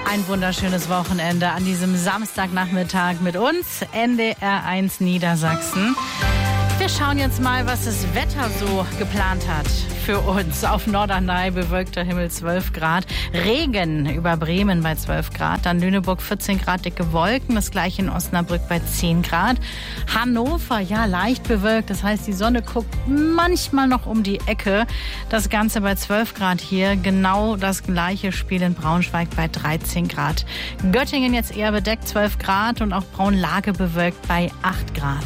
Ein wunderschönes Wochenende an diesem Samstagnachmittag mit uns, NDR1 Niedersachsen. Wir schauen jetzt mal, was das Wetter so geplant hat für uns. Auf Norderney bewölkter Himmel 12 Grad, Regen über Bremen bei 12 Grad, dann Lüneburg 14 Grad, dicke Wolken, das gleiche in Osnabrück bei 10 Grad. Hannover, ja, leicht bewölkt, das heißt, die Sonne guckt manchmal noch um die Ecke. Das Ganze bei 12 Grad hier, genau das gleiche Spiel in Braunschweig bei 13 Grad. Göttingen jetzt eher bedeckt, 12 Grad und auch Braunlage bewölkt bei 8 Grad.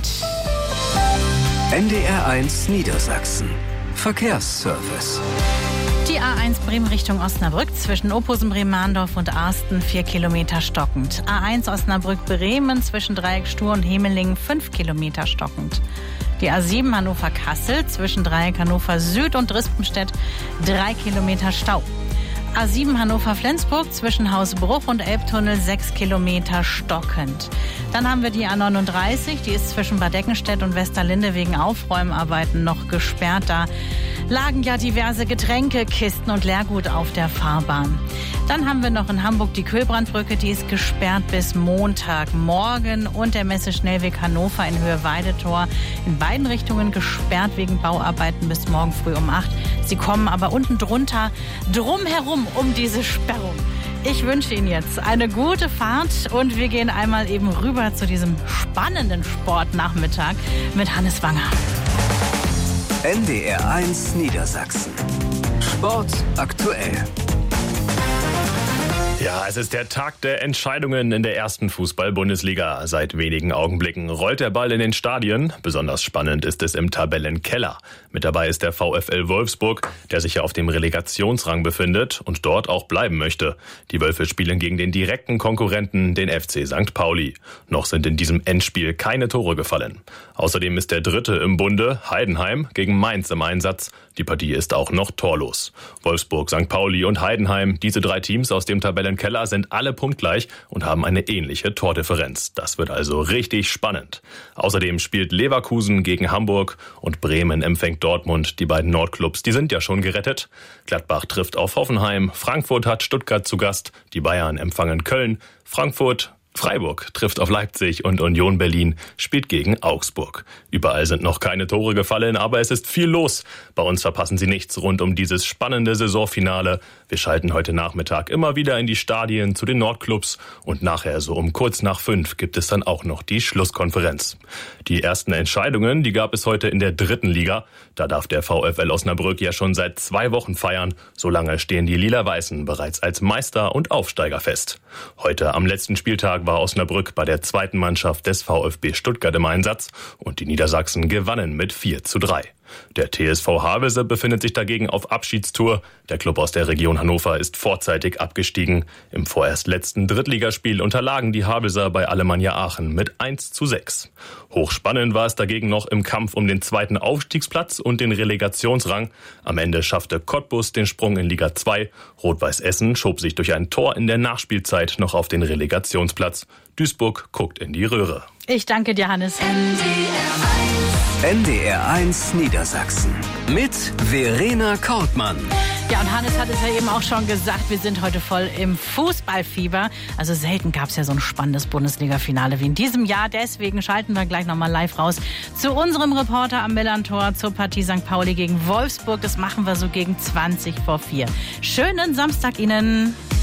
NDR1 Niedersachsen. Verkehrsservice. Die A1 Bremen Richtung Osnabrück zwischen Ophusen, Bremen-Mahndorf und Arsten 4 Kilometer stockend. A1 Osnabrück-Bremen zwischen Dreieck Stur und Hemelingen 5 Kilometer stockend. Die A7 Hannover-Kassel zwischen Dreieck Hannover Süd und Rispenstedt 3 Kilometer Stau. A7 Hannover-Flensburg zwischen Hausbruch und Elbtunnel 6 Kilometer stockend. Dann haben wir die A39, die ist zwischen Bad Eckenstedt und Westerlinde wegen Aufräumarbeiten noch gesperrt. Da lagen ja diverse Getränkekisten und Leergut auf der Fahrbahn. Dann haben wir noch in Hamburg die Kühlbrandbrücke, die ist gesperrt bis Montagmorgen und der Messeschnellweg Hannover in Höhe Weidetor in beiden Richtungen gesperrt wegen Bauarbeiten bis morgen früh um 8. Sie kommen aber unten drunter drumherum um diese Sperrung. Ich wünsche Ihnen jetzt eine gute Fahrt und wir gehen einmal eben rüber zu diesem spannenden Sportnachmittag mit Hannes Wanger. NDR1 Niedersachsen. Sport aktuell. Ja, es ist der Tag der Entscheidungen in der ersten Fußball-Bundesliga. Seit wenigen Augenblicken rollt der Ball in den Stadien. Besonders spannend ist es im Tabellenkeller. Mit dabei ist der VfL Wolfsburg, der sich ja auf dem Relegationsrang befindet und dort auch bleiben möchte. Die Wölfe spielen gegen den direkten Konkurrenten, den FC St. Pauli. Noch sind in diesem Endspiel keine Tore gefallen. Außerdem ist der Dritte im Bunde, Heidenheim, gegen Mainz im Einsatz. Die Partie ist auch noch torlos. Wolfsburg, St. Pauli und Heidenheim, diese drei Teams aus dem Tabellenkeller sind alle punktgleich und haben eine ähnliche Tordifferenz. Das wird also richtig spannend. Außerdem spielt Leverkusen gegen Hamburg und Bremen empfängt Dortmund. Die beiden Nordclubs, die sind ja schon gerettet. Gladbach trifft auf Hoffenheim, Frankfurt hat Stuttgart zu Gast, die Bayern empfangen Köln, Freiburg trifft auf Leipzig und Union Berlin spielt gegen Augsburg. Überall sind noch keine Tore gefallen, aber es ist viel los. Bei uns verpassen Sie nichts rund um dieses spannende Saisonfinale. Wir schalten heute Nachmittag immer wieder in die Stadien zu den Nordclubs und nachher so um kurz nach 5 gibt es dann auch noch die Schlusskonferenz. Die ersten Entscheidungen, die gab es heute in der 3. Liga. Da darf der VfL Osnabrück ja schon seit 2 Wochen feiern. Solange stehen die Lila-Weißen bereits als Meister und Aufsteiger fest. Heute am letzten Spieltag war Osnabrück bei der zweiten Mannschaft des VfB Stuttgart im Einsatz und die Niedersachsen gewannen mit 4:3. Der TSV Havelse befindet sich dagegen auf Abschiedstour. Der Klub aus der Region Hannover ist vorzeitig abgestiegen. Im vorerst letzten Drittligaspiel unterlagen die Havelser bei Alemannia Aachen mit 1:6. Hochspannend war es dagegen noch im Kampf um den zweiten Aufstiegsplatz und den Relegationsrang. Am Ende schaffte Cottbus den Sprung in Liga 2. Rot-Weiß Essen schob sich durch ein Tor in der Nachspielzeit noch auf den Relegationsplatz. Duisburg guckt in die Röhre. Ich danke dir, Hannes. NDR1 Niedersachsen mit Verena Kortmann. Ja, und Hannes hat es ja eben auch schon gesagt, wir sind heute voll im Fußballfieber. Also selten gab es ja so ein spannendes Bundesliga-Finale wie in diesem Jahr. Deswegen schalten wir gleich nochmal live raus zu unserem Reporter am Millantor zur Partie St. Pauli gegen Wolfsburg. Das machen wir so gegen 20 vor 4. Schönen Samstag Ihnen.